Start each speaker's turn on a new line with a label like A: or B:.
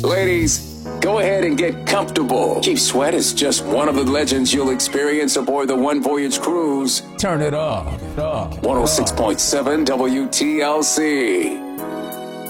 A: Ladies, go ahead and get comfortable. Chief Sweat is just one of the legends you'll experience aboard the One Voyage cruise. Turn it up. 106.7 WTLC.